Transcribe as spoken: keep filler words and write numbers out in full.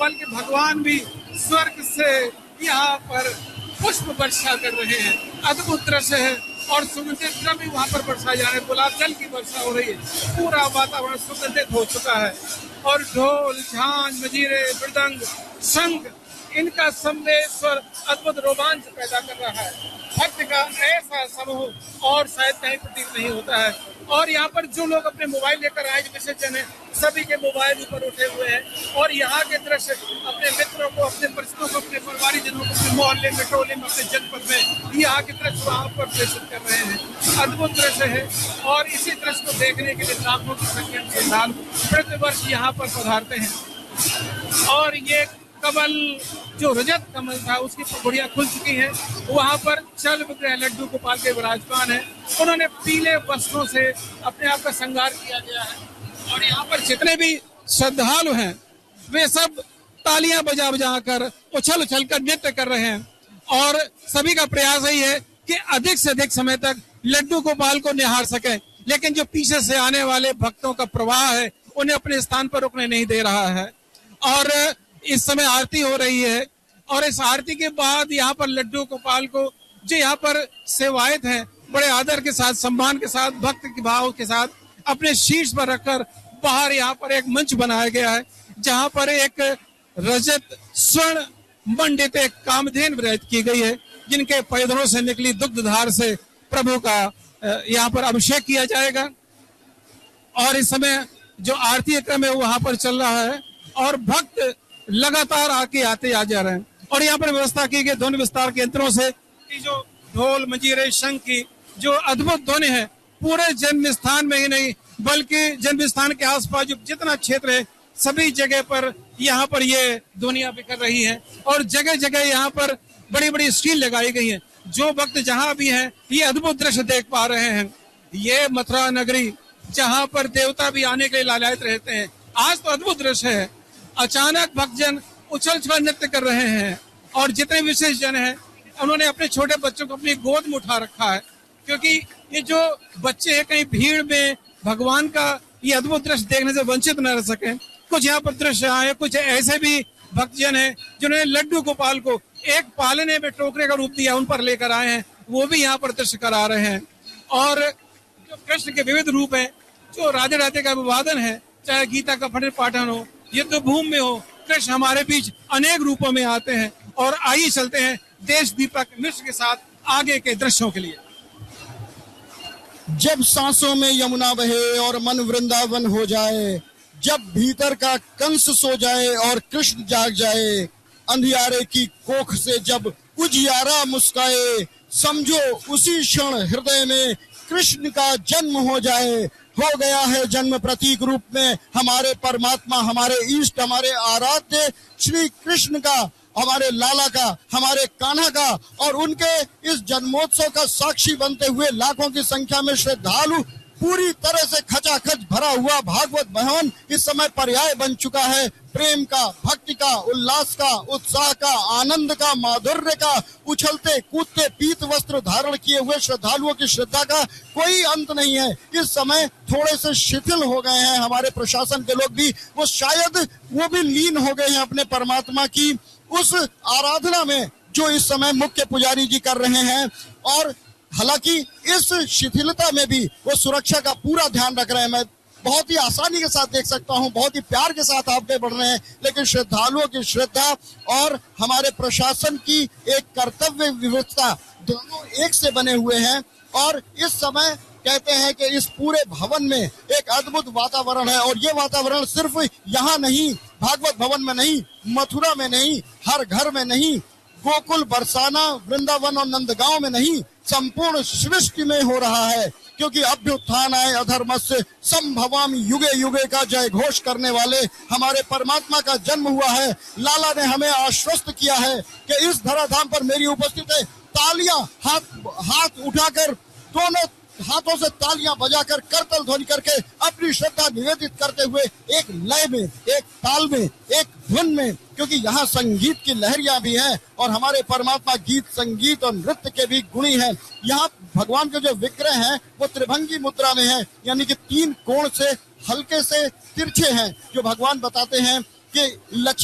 बल्कि भगवान भी स्वर्ग से यहाँ पर पुष्प वर्षा कर रहे हैं। अद्भुत दृश्य है और सुगंधित द्रव्य वहाँ पर बरसाए जा रहे हैं। गुलाब जल की वर्षा हो रही है, पूरा वातावरण सुगंधित हो चुका है और ढोल, झांझ, मजीरे, मृदंग, शंख, इनका संदेश्वर अद्भुत रोमांच पैदा कर रहा है। भक्त का ऐसा समूह और शायद कहीं प्रतीत नहीं होता है। और यहाँ पर जो लोग अपने मोबाइल लेकर आए, जो विशेषजन है, सभी के मोबाइल ऊपर उठे हुए हैं और यहाँ के दृश्य अपने मित्रों को, अपने परिचितों को, अपने परिवारजनों को, अपने मोहल्ले में, टोले में, अपने जनपद में यहाँ के दृश्य वहाँ पर प्रेषित कर रहे हैं। अद्भुत दृश्य है और इसी दृश्य को देखने के लिए लाखों की संख्या में श्रद्धालु प्रतिवर्ष यहाँ पर पधारते हैं। और ये कमल, जो रजत कमल था, उसकी पगड़ियां खुल चुकी हैं। वहां पर चल विग्रह लड्डू गोपाल के विराजमान है। उन्होंने पीले वस्त्रों से अपने आप का श्रृंगार किया गया है और यहाँ पर जितने भी श्रद्धालु हैं वे सब तालियां बजा बजा कर, उछल उछल कर नृत्य कर रहे हैं और सभी का प्रयास यही है कि अधिक से अधिक समय तक लड्डू गोपाल को निहार सके। लेकिन जो पीछे से आने वाले भक्तों का प्रवाह है उन्हें अपने स्थान पर रुकने नहीं दे रहा है। और इस समय आरती हो रही है और इस आरती के बाद यहाँ पर लड्डू गोपाल को, जो यहाँ पर सेवायत हैं, बड़े आदर के साथ, सम्मान के साथ, भक्त के भाव के साथ अपने शीर्ष पर रखकर बाहर यहाँ पर एक मंच बनाया गया है जहाँ पर एक रजत स्वर्ण मंडित एक कामधेन विराजित की गई है, जिनके पैदरों से निकली दुग्धधार से प्रभु का यहाँ पर अभिषेक किया जाएगा। और इस समय जो आरती क्रम है वहां पर चल रहा है और भक्त लगातार आके आते आ जा रहे हैं। और यहाँ पर व्यवस्था की गई ध्वनि विस्तार के यंत्रों से कि जो ढोल, मंजीरे, शंख की जो अद्भुत ध्वनि है पूरे जन्म स्थान में ही नहीं बल्कि जन्म स्थान के आसपास जो जितना क्षेत्र है सभी जगह पर यहाँ पर ये ध्वनियां बिखर रही है और जगह जगह यहाँ पर बड़ी बड़ी स्क्रीन लगाई गई है। जो भक्त जहाँ भी हैं ये अद्भुत दृश्य देख पा रहे हैं। ये मथुरा नगरी जहाँ पर देवता भी आने के लिए लालायित रहते हैं, आज तो अद्भुत दृश्य है। अचानक भक्तजन उछल उछल नृत्य कर रहे हैं और जितने विशेष जन हैं उन्होंने अपने छोटे बच्चों को अपनी गोद में उठा रखा है, क्योंकि ये जो बच्चे हैं कहीं भीड़ में भगवान का ये अद्भुत दृश्य देखने से वंचित न रह सके। कुछ यहाँ पर दृश्य आए, कुछ ऐसे भी भक्तजन हैं जिन्होंने लड्डू गोपाल को एक पालने में टोकरे का रूप दिया, उन पर लेकर आए हैं, वो भी यहाँ पर दृश्य करा रहे हैं। और जो कृष्ण के विविध रूप हैं, जो राधे राधे का अभिवादन है, चाहे गीता का पठन पाठन हो, युद्ध भूमि में हो, कृष्ण हमारे बीच अनेक रूपों में आते हैं। और आइए चलते हैं देश दीपक नृत्य के साथ आगे के दृश्यों के लिए। जब सांसों में यमुना बहे और मन वृंदावन हो जाए, जब भीतर का कंस सो जाए और कृष्ण जाग जाए, अंधियारे की कोख से जब उजियारा मुस्काए, समझो उसी क्षण हृदय में कृष्ण का जन्म हो जाए। हो गया है जन्म प्रतीक रूप में हमारे परमात्मा, हमारे इष्ट, हमारे आराध्य श्री कृष्ण का, हमारे लाला का, हमारे कान्हा का। और उनके इस जन्मोत्सव का साक्षी बनते हुए लाखों की संख्या में श्रद्धालु, पूरी तरह से खचाखच भरा हुआ भागवत भवन इस समय पर्याय बन चुका है। प्रेम का, भक्ति का, उल्लास का, उत्साह का, आनंद का, माधुर्य का, उछलते कूदते पीत वस्त्र धारण किए हुए श्रद्धालुओं की श्रद्धा का कोई अंत नहीं है। इस समय थोड़े से शिथिल हो गए हैं हमारे प्रशासन के लोग भी, वो शायद वो भी लीन हो गए हैं अपने परमात्मा की उस आराधना में जो इस समय मुख्य पुजारी जी कर रहे हैं। और हालांकि इस शिथिलता में भी वो सुरक्षा का पूरा ध्यान रख रहे हैं। मैं बहुत ही आसानी के साथ देख सकता हूं, बहुत ही प्यार के साथ आगे बढ़ रहे हैं, लेकिन श्रद्धालुओं की श्रद्धा और हमारे प्रशासन की एक कर्तव्य विविधता दोनों एक से बने हुए हैं। और इस समय कहते हैं कि इस पूरे भवन में एक अद्भुत वातावरण है और ये वातावरण सिर्फ यहाँ नहीं, भागवत भवन में नहीं, मथुरा में नहीं, हर घर में नहीं, गोकुल, बरसाना, वृंदावन और नंदगांव में नहीं, संपूर्ण सृष्टि में हो रहा है। क्योंकि अभ्युत्थानाय अधर्मस्य संभवामि युगे युगे का जय घोष करने वाले हमारे परमात्मा का जन्म हुआ है। लाला ने हमें आश्वस्त किया है कि इस धराधाम पर मेरी उपस्थित है, तालियां हाथ हाथ उठाकर, दोनों हाथों से तालियां बजाकर, करतल ध्वनि करके अपनी श्रद्धा निवेदित करते हुए एक लय में, एक ताल में, एक धुन में, क्योंकि यहाँ संगीत की लहरियां भी हैं और हमारे परमात्मा गीत, संगीत और नृत्य के भी गुणी हैं। यहाँ भगवान के जो विग्रह हैं वो त्रिभंगी मुद्रा में हैं, यानी कि तीन कोण से हल्के से तिरछे हैं, जो भगवान बताते हैं कि लक्ष्मी